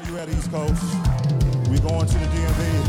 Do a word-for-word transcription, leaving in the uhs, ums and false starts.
you at East Coast. We're going to the D M V.